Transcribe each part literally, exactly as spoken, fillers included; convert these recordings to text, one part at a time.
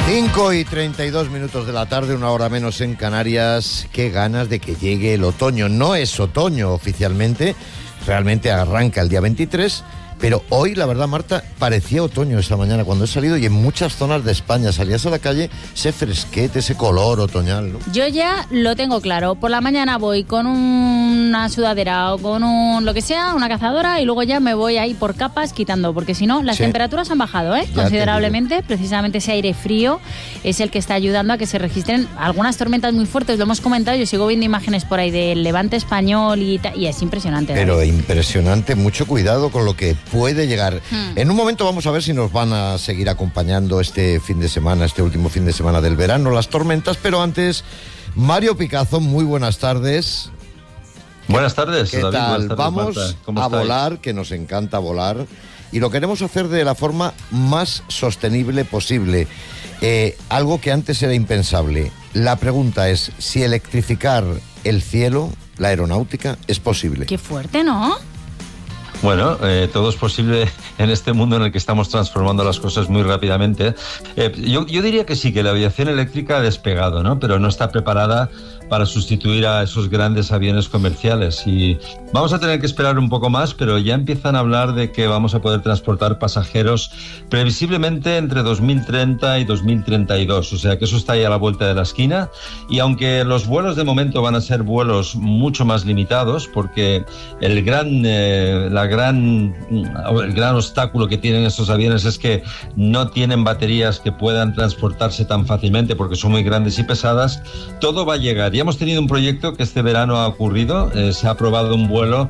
cinco y treinta y dos minutos de la tarde, una hora menos en Canarias. Qué ganas de que llegue el otoño. No es otoño oficialmente, realmente arranca el día veintitrés, pero hoy, la verdad, Marta, parecía otoño esta mañana cuando he salido, y en muchas zonas de España salías a la calle, ese fresquete, ese color otoñal, ¿no? Yo ya lo tengo claro. Por la mañana voy con una sudadera o con un lo que sea, una cazadora, y luego ya me voy ahí por capas quitando, porque si no, las sí. temperaturas han bajado ¿eh? considerablemente. Precisamente ese aire frío es el que está ayudando a que se registren algunas tormentas muy fuertes. Lo hemos comentado, yo sigo viendo imágenes por ahí del levante español y, y es impresionante. Pero David. impresionante, mucho cuidado con lo que puede llegar. Hmm. En un momento vamos a ver si nos van a seguir acompañando este fin de semana, este último fin de semana del verano, las tormentas, pero antes, Mario Picazo, muy buenas tardes. Buenas tardes, ¿Qué David? tal? Buenas tardes, vamos Marta. ¿Cómo a estáis? volar, que nos encanta volar, y lo queremos hacer de la forma más sostenible posible. Eh, algo que antes era impensable. La pregunta es si electrificar el cielo, la aeronáutica, es posible. Qué fuerte, ¿no? Bueno, eh, todo es posible en este mundo en el que estamos transformando las cosas muy rápidamente. Eh, yo, yo diría que sí, que la aviación eléctrica ha despegado, ¿no? Pero no está preparada para sustituir a esos grandes aviones comerciales. Y vamos a tener que esperar un poco más, pero ya empiezan a hablar de que vamos a poder transportar pasajeros previsiblemente entre dos mil treinta y dos mil treinta y dos. O sea que eso está ahí a la vuelta de la esquina. Y aunque los vuelos de momento van a ser vuelos mucho más limitados, porque el gran, eh, la gran, el gran obstáculo que tienen estos aviones es que no tienen baterías que puedan transportarse tan fácilmente porque son muy grandes y pesadas, todo va a llegar. Ya hemos tenido un proyecto que este verano ha ocurrido, eh, se ha aprobado un vuelo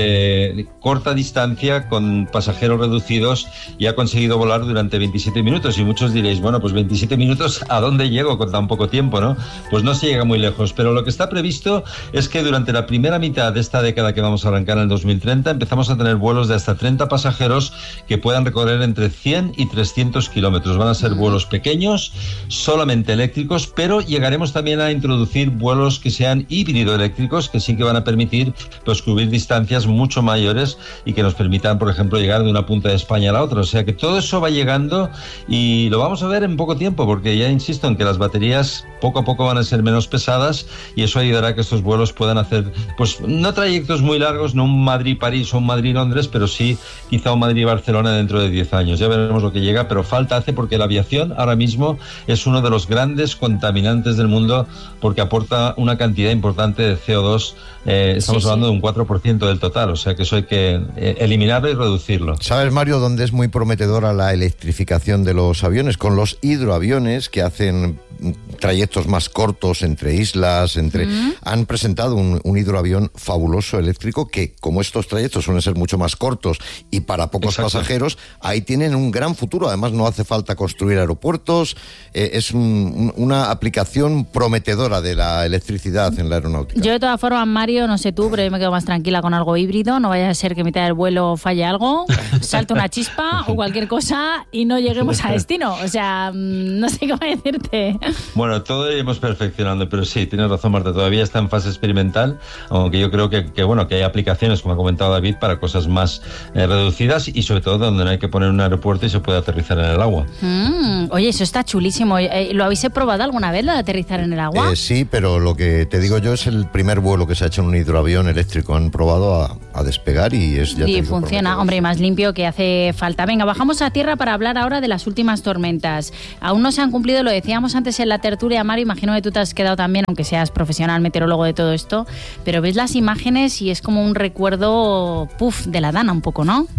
de corta distancia con pasajeros reducidos y ha conseguido volar durante veintisiete minutos, y muchos diréis, bueno, pues veintisiete minutos, ¿a dónde llego con tan poco tiempo, no? Pues no se llega muy lejos, pero lo que está previsto es que durante la primera mitad de esta década que vamos a arrancar en el dos mil treinta empezamos a tener vuelos de hasta treinta pasajeros que puedan recorrer entre cien y trescientos kilómetros. Van a ser vuelos pequeños, solamente eléctricos, pero llegaremos también a introducir vuelos que sean híbrido-eléctricos, que sí que van a permitir pues cubrir distancias mucho mayores y que nos permitan, por ejemplo, llegar de una punta de España a la otra. O sea que todo eso va llegando y lo vamos a ver en poco tiempo, porque ya insisto en que las baterías poco a poco van a ser menos pesadas y eso ayudará a que estos vuelos puedan hacer, pues no trayectos muy largos, no un Madrid-París o un Madrid-Londres, pero sí quizá un Madrid-Barcelona dentro de diez años. Ya veremos lo que llega, pero falta hace, porque la aviación ahora mismo es uno de los grandes contaminantes del mundo, porque aporta una cantidad importante de C O dos, eh, estamos sí, hablando sí. de un cuatro por ciento del total, o sea que eso hay que eh, eliminarlo y reducirlo. ¿Sabes, Mario, dónde es muy prometedora la electrificación de los aviones? Con los hidroaviones que hacen trayectos más cortos entre islas, entre mm. han presentado un, un hidroavión fabuloso eléctrico que, como estos trayectos suelen ser mucho más cortos y para pocos Exacto. pasajeros, ahí tienen un gran futuro. Además, no hace falta construir aeropuertos, eh, es un, un, una aplicación prometedora de la electricidad en la aeronáutica. Yo, de todas formas, Mario, no sé tú, pero yo me quedo más tranquila con algo híbrido. No vaya a ser que a mitad del vuelo falle algo, salte una chispa o cualquier cosa y no lleguemos a destino. O sea, no sé cómo decirte. Bueno, todo iremos perfeccionando, pero sí, tienes razón, Marta, todavía está en fase experimental, aunque yo creo que, que bueno, que hay aplicaciones, como ha comentado David, para cosas más eh, reducidas y sobre todo donde no hay que poner un aeropuerto y se puede aterrizar en el agua. Mm, oye, eso está chulísimo. Eh, ¿Lo habéis probado alguna vez, lo de aterrizar en el agua? Eh, sí, pero lo que te digo yo es el primer vuelo que se ha hecho en un hidroavión eléctrico. Han probado a, a despegar y es ya y funciona, hombre, más limpio que hace falta. Venga, bajamos a tierra para hablar ahora de las últimas tormentas. Aún no se han cumplido, lo decíamos antes en la tertulia, Mario, imagino que tú te has quedado también, aunque seas profesional meteorólogo de todo esto, pero ves las imágenes y es como un recuerdo, puf, de la Dana un poco, ¿no?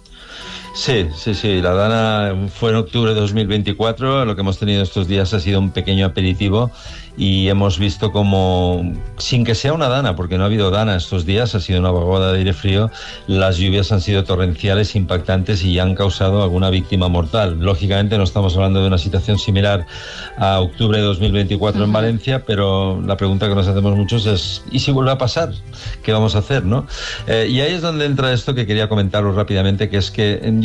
Sí, sí, sí, la Dana fue en octubre de dos mil veinticuatro, lo que hemos tenido estos días ha sido un pequeño aperitivo y hemos visto como, sin que sea una Dana, porque no ha habido Dana estos días, ha sido una vaguada de aire frío, las lluvias han sido torrenciales, impactantes y han causado alguna víctima mortal. Lógicamente no estamos hablando de una situación similar a octubre de dos mil veinticuatro uh-huh. en Valencia, pero la pregunta que nos hacemos muchos es, ¿y si vuelve a pasar? ¿Qué vamos a hacer, no? Eh, y ahí es donde entra esto que quería comentaros rápidamente, que es que yo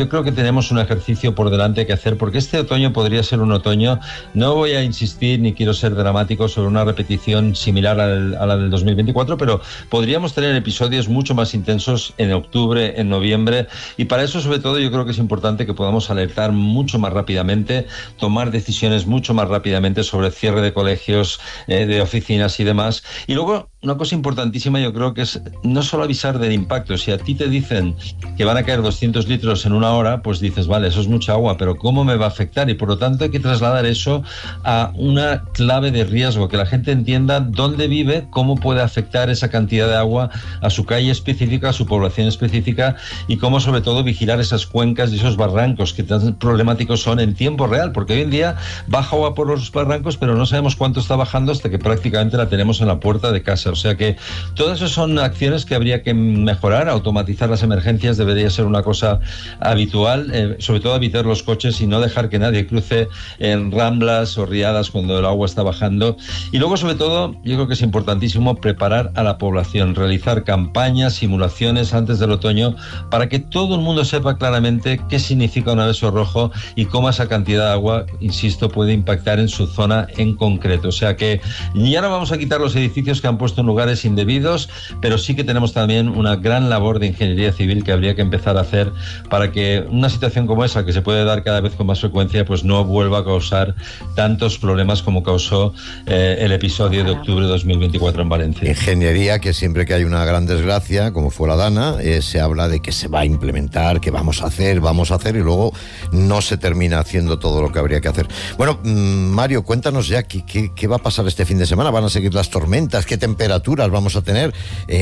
yo creo que tenemos un ejercicio por delante que hacer, porque este otoño podría ser un otoño, no voy a insistir ni quiero ser dramático sobre una repetición similar al, a la del dos mil veinticuatro, pero podríamos tener episodios mucho más intensos en octubre, en noviembre, y para eso sobre todo yo creo que es importante que podamos alertar mucho más rápidamente, tomar decisiones mucho más rápidamente sobre el cierre de colegios, eh, de oficinas y demás. Y luego una cosa importantísima yo creo que es no solo avisar del impacto. Si a ti te dicen que van a caer doscientos litros en una hora, pues dices, vale, eso es mucha agua, pero ¿cómo me va a afectar? Y por lo tanto hay que trasladar eso a una clave de riesgo, que la gente entienda dónde vive, cómo puede afectar esa cantidad de agua a su calle específica, a su población específica, y cómo sobre todo vigilar esas cuencas y esos barrancos que tan problemáticos son en tiempo real, porque hoy en día baja agua por los barrancos, pero no sabemos cuánto está bajando hasta que prácticamente la tenemos en la puerta de casa. O sea que todas esas son acciones que habría que mejorar. Automatizar las emergencias debería ser una cosa habitual, eh, sobre todo evitar los coches y no dejar que nadie cruce en ramblas o riadas cuando el agua está bajando. Y luego sobre todo yo creo que es importantísimo preparar a la población, realizar campañas, simulaciones antes del otoño para que todo el mundo sepa claramente qué significa un aviso rojo y cómo esa cantidad de agua, insisto, puede impactar en su zona en concreto. O sea que ya no vamos a quitar los edificios que han puesto en lugares indebidos, pero sí que tenemos también una gran labor de ingeniería civil que habría que empezar a hacer para que una situación como esa, que se puede dar cada vez con más frecuencia, pues no vuelva a causar tantos problemas como causó eh, el episodio de octubre de dos mil veinticuatro en Valencia. Ingeniería que siempre que hay una gran desgracia, como fue la Dana, eh, se habla de que se va a implementar, que vamos a hacer, vamos a hacer, y luego no se termina haciendo todo lo que habría que hacer. Bueno, mmm, Mario, cuéntanos ya qué, qué, qué va a pasar este fin de semana. ¿Van a seguir las tormentas? ¿Qué temperaturas vamos a tener?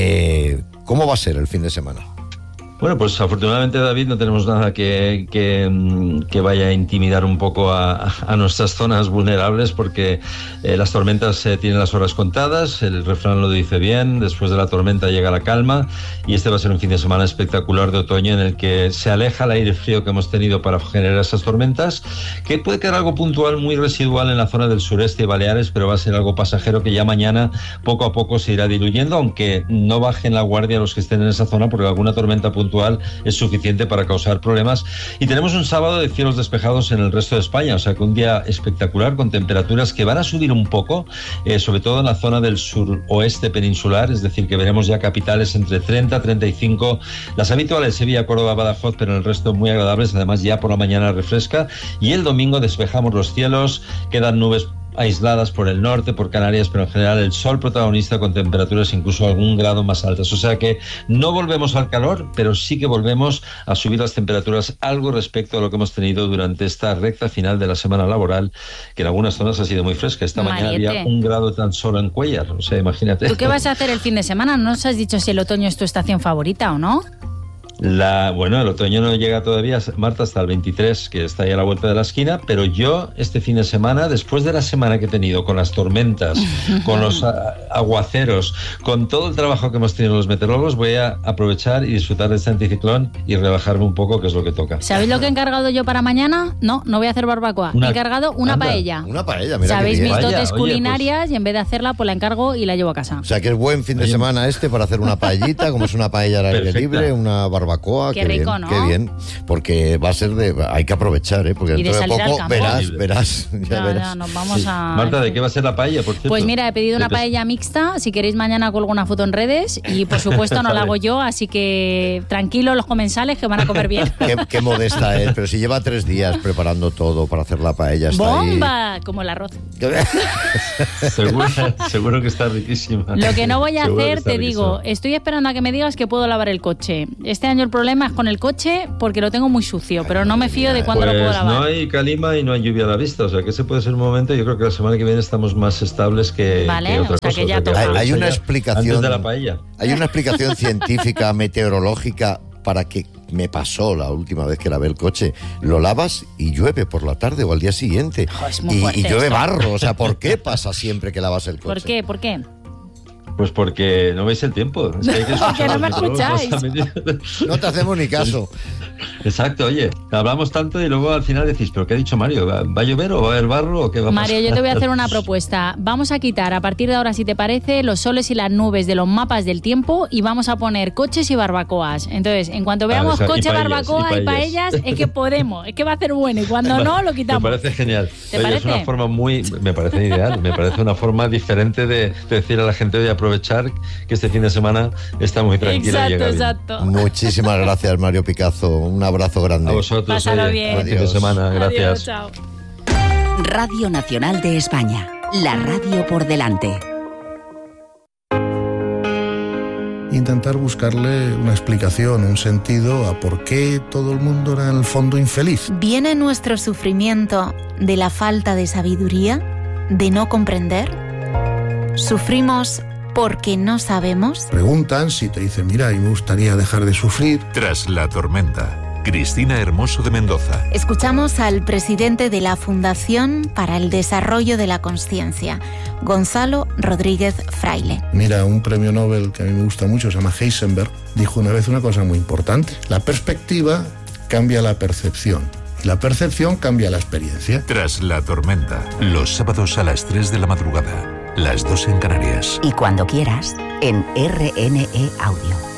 Eh, ¿Cómo va a ser el fin de semana? Bueno, pues afortunadamente, David, no tenemos nada que, que, que vaya a intimidar un poco a, a nuestras zonas vulnerables, porque eh, las tormentas eh, tienen las horas contadas, el refrán lo dice bien, después de la tormenta llega la calma, y este va a ser un fin de semana espectacular de otoño en el que se aleja el aire frío que hemos tenido para generar esas tormentas, que puede quedar algo puntual, muy residual en la zona del sureste y Baleares, pero va a ser algo pasajero que ya mañana poco a poco se irá diluyendo, aunque no bajen la guardia los que estén en esa zona, porque alguna tormenta puntual es suficiente para causar problemas. Y tenemos un sábado de cielos despejados en el resto de España, o sea que un día espectacular con temperaturas que van a subir un poco, eh, sobre todo en la zona del suroeste peninsular, es decir, que veremos ya capitales entre treinta, treinta y cinco, las habituales Sevilla, Córdoba, Badajoz, pero en el resto muy agradables. Además ya por la mañana refresca, y el domingo despejamos los cielos, quedan nubes aisladas por el norte, por Canarias, pero en general el sol protagonista con temperaturas incluso algún grado más altas. O sea que no volvemos al calor, pero sí que volvemos a subir las temperaturas algo respecto a lo que hemos tenido durante esta recta final de la semana laboral, que en algunas zonas ha sido muy fresca. Esta Mariette. Mañana había un grado tan solo en Cuéllar, o sea, imagínate. ¿Tú qué vas a hacer el fin de semana? ¿No nos has dicho si el otoño es tu estación favorita o no? La, bueno, el otoño no llega todavía, Marta, hasta el veintitrés, que está ahí a la vuelta de la esquina, pero yo este fin de semana, después de la semana que he tenido con las tormentas, con los a, aguaceros, con todo el trabajo que hemos tenido los meteorólogos, voy a aprovechar y disfrutar de este anticiclón y relajarme un poco, que es lo que toca. ¿Sabéis lo que he encargado yo para mañana? No, no voy a hacer barbacoa. Una, he encargado una anda, paella. Una paella, mira. ¿Sabéis mis Vaya, dotes oye, culinarias? pues... Y en vez de hacerla, pues la encargo y la llevo a casa. O sea, que es buen fin de oye. semana este para hacer una paellita, como es una paella al aire libre, una barbacoa. Qué, qué rico, bien, ¿no? Qué bien, porque va a ser de... Hay que aprovechar, ¿eh? Porque y dentro de, de poco verás, verás, ya no, verás. No, nos vamos sí. a... Marta, ¿de qué va a ser la paella, por cierto? Pues mira, he pedido una paella mixta. Si queréis mañana colgo una foto en redes y por supuesto no la hago yo, así que tranquilos los comensales que van a comer bien. Qué, qué modesta es, pero si lleva tres días preparando todo para hacer la paella. Está ¡bomba! Ahí. Como el arroz. seguro, seguro que está riquísima. Lo que no voy a seguro hacer, te riquísima. digo, estoy esperando a que me digas que puedo lavar el coche. Este año el problema es con el coche porque lo tengo muy sucio, pero no me fío de cuándo pues lo puedo lavar. No hay calima y no hay lluvia a la vista, o sea que ese puede ser un momento. Yo creo que la semana que viene estamos más estables que, vale, que otra o sea, cosa. Que ya o sea, toca. que hay, hay una explicación antes de la paella. Hay una explicación científica, meteorológica para que me pasó la última vez que lavé el coche. Lo lavas y llueve por la tarde o al día siguiente. Oh, es muy y, fuerte y llueve esto. barro. O sea, ¿por qué pasa siempre que lavas el coche? ¿Por qué? ¿Por qué? Pues porque no veis el tiempo. Es que hay que porque no me escucháis. No te hacemos ni caso. Exacto, oye, hablamos tanto y luego al final decís, ¿pero qué ha dicho Mario? ¿Va a llover o va a haber barro o qué va a pasar? Mario, yo te voy a hacer una propuesta. Vamos a quitar a partir de ahora, si te parece, los soles y las nubes de los mapas del tiempo y vamos a poner coches y barbacoas. Entonces, en cuanto veamos ah, coche, y paellas, barbacoa y paellas, es que podemos, es que va a ser bueno y cuando no, lo quitamos. Me parece genial. ¿Te oye, parece? Es una forma muy, me parece ideal, me parece una forma diferente de, de decir a la gente hoy aprovechar que este fin de semana está muy tranquila. Exacto, y llega exacto. bien. Muchísimas gracias, Mario Picazo. Un abrazo grande. A vosotros. Pásalo oye, bien. buen fin de semana. Gracias. Adiós, chao. Radio Nacional de España. La radio por delante. Intentar buscarle una explicación, un sentido a por qué todo el mundo era en el fondo infeliz. ¿Viene nuestro sufrimiento de la falta de sabiduría? ¿De no comprender? ¿Sufrimos porque no sabemos? Preguntan si te dicen, mira, y me gustaría dejar de sufrir. Tras la tormenta. Cristina Hermoso de Mendoza. Escuchamos al presidente de la Fundación para el Desarrollo de la Consciencia, Gonzalo Rodríguez Fraile. Mira, un premio Nobel que a mí me gusta mucho, se llama Heisenberg, dijo una vez una cosa muy importante. La perspectiva cambia la percepción. Y la percepción cambia la experiencia. Tras la tormenta. Los sábados a las tres de la madrugada. Las dos en Canarias. Y cuando quieras, en R N E Audio.